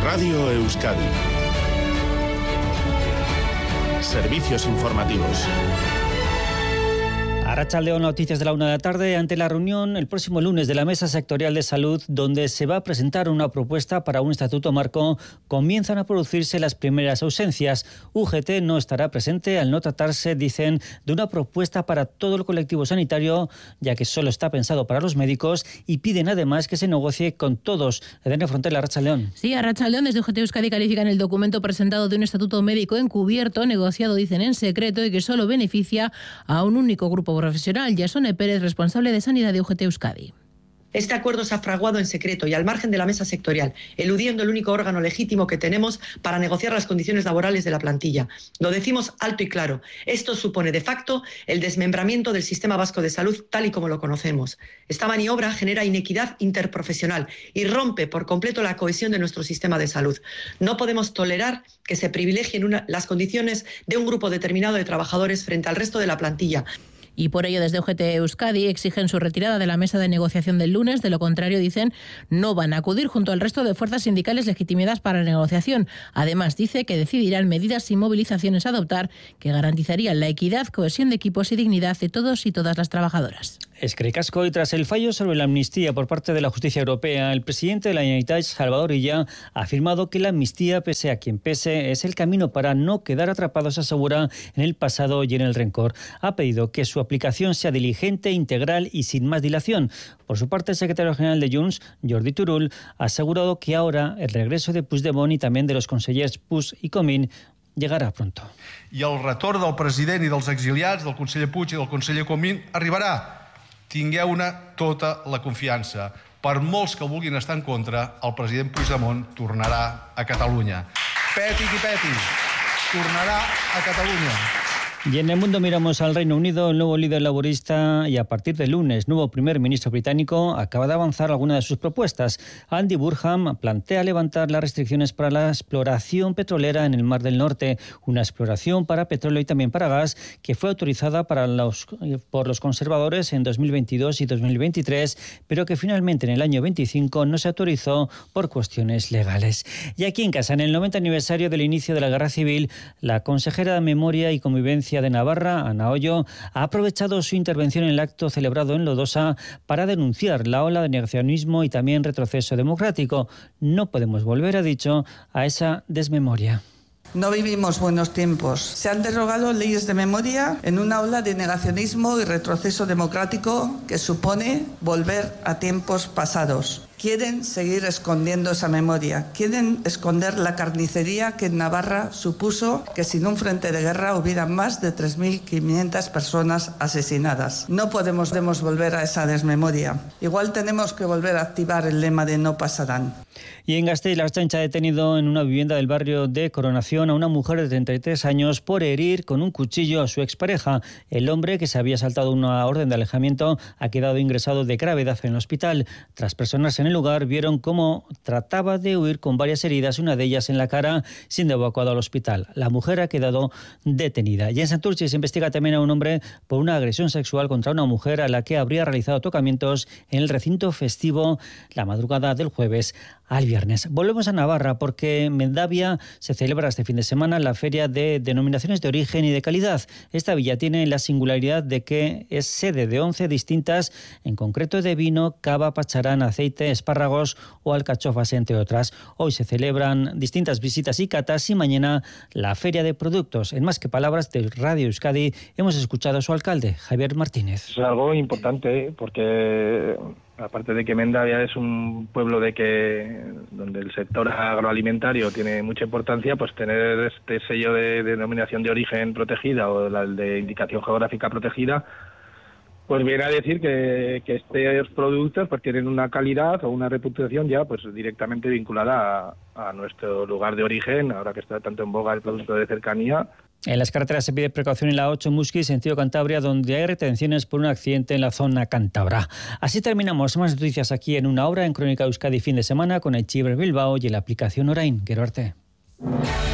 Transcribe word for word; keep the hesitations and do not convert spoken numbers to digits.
Radio Euskadi. Servicios informativos. Arratsaldeon, noticias de la una de la tarde. Ante la reunión el próximo lunes de la Mesa Sectorial de Salud, donde se va a presentar una propuesta para un estatuto marco, comienzan a producirse las primeras ausencias. U G T no estará presente al no tratarse, dicen, de una propuesta para todo el colectivo sanitario, ya que solo está pensado para los médicos, y piden además que se negocie con todos. Edurne Frontela, Arratsaldeon. Sí, Arratsaldeon, desde U G T Euskadi califican el documento presentado de un estatuto médico encubierto, negociado, dicen, en secreto y que solo beneficia a un único grupo profesional. Yasone Pérez, responsable de Sanidad de U G T Euskadi. Este acuerdo se ha fraguado en secreto y al margen de la mesa sectorial, eludiendo el único órgano legítimo que tenemos para negociar las condiciones laborales de la plantilla. Lo decimos alto y claro. Esto supone de facto el desmembramiento del sistema vasco de salud tal y como lo conocemos. Esta maniobra genera inequidad interprofesional y rompe por completo la cohesión de nuestro sistema de salud. No podemos tolerar que se privilegien una, las condiciones de un grupo determinado de trabajadores frente al resto de la plantilla. Y por ello, desde U G T Euskadi exigen su retirada de la mesa de negociación del lunes. De lo contrario, dicen, no van a acudir junto al resto de fuerzas sindicales legitimidas para la negociación. Además, dice que decidirán medidas y movilizaciones a adoptar que garantizarían la equidad, cohesión de equipos y dignidad de todos y todas las trabajadoras. Eskerrik asko. Y tras el fallo sobre la amnistía por parte de la justicia europea, el presidente de la Generalitat, Salvador Illa, ha afirmado que la amnistía, pese a quien pese, es el camino para no quedar atrapados, asegura, en el pasado y en el rencor. Ha pedido que su aplicación sea diligente, integral y sin más dilación. Por su parte, el secretario general de Junts, Jordi Turull, ha asegurado que ahora el regreso de Puigdemont y también de los consellers Puig i Comín llegarà pronto. I el retorn del president i dels exiliats, del conseller Puig i del conseller Comín, arribarà. Tingueu-ne tota la confiança. Per molts que vulguin estar en contra, el president Puigdemont tornarà a Catalunya. Peti qui peti, tornarà a Catalunya. Y en el mundo miramos al Reino Unido. El nuevo líder laborista y a partir del lunes nuevo primer ministro británico acaba de avanzar algunas de sus propuestas. Andy Burnham plantea levantar las restricciones para la exploración petrolera en el Mar del Norte, una exploración para petróleo y también para gas que fue autorizada para los, por los conservadores en dos mil veintidós y dos mil veintitrés, pero que finalmente en el año veinticinco no se autorizó por cuestiones legales. Y aquí en casa, en el noventa aniversario del inicio de la Guerra Civil, la consejera de Memoria y Convivencia de Navarra, Ana Ollo, ha aprovechado su intervención en el acto celebrado en Lodosa para denunciar la ola de negacionismo y también retroceso democrático. No podemos volver, ha dicho, a esa desmemoria. No vivimos buenos tiempos. Se han derogado leyes de memoria en una ola de negacionismo y retroceso democrático que supone volver a tiempos pasados. Quieren seguir escondiendo esa memoria, quieren esconder la carnicería que en Navarra supuso que sin un frente de guerra hubiera más de tres mil quinientas personas asesinadas. No podemos, podemos volver a esa desmemoria. Igual tenemos que volver a activar el lema de no pasarán. Y en Gasteiz, la Ertzaintza ha detenido en una vivienda del barrio de Coronación a una mujer de treinta y tres años por herir con un cuchillo a su expareja. El hombre, que se había saltado una orden de alejamiento, ha quedado ingresado de gravedad en el hospital. Tras personas en el lugar vieron cómo trataba de huir con varias heridas, una de ellas en la cara, siendo evacuado al hospital. La mujer ha quedado detenida. Y en Santurce se investiga también a un hombre por una agresión sexual contra una mujer a la que habría realizado tocamientos en el recinto festivo la madrugada del jueves al viernes. Volvemos a Navarra porque en Mendavia se celebra este fin de semana la Feria de Denominaciones de Origen y de Calidad. Esta villa tiene la singularidad de que es sede de once distintas, en concreto de vino, cava, pacharán, aceite, espárragos o alcachofas, entre otras. Hoy se celebran distintas visitas y catas y mañana la Feria de Productos. En Más que Palabras de Radio Euskadi hemos escuchado a su alcalde, Javier Martínez. Es algo importante porque aparte de que Mendavia es un pueblo de que donde el sector agroalimentario tiene mucha importancia, pues tener este sello de denominación de origen protegida o la de indicación geográfica protegida, pues viene a decir que, que estos productos pues tienen una calidad o una reputación ya pues directamente vinculada a, a nuestro lugar de origen, ahora que está tanto en boga el producto de cercanía. En las carreteras se pide precaución en la ocho Musqui, sentido Cantabria, donde hay retenciones por un accidente en la zona cántabra. Así terminamos. Más noticias aquí en una hora en Crónica Euskadi fin de semana con el Chiver Bilbao y en la aplicación Orain. Quiero verte.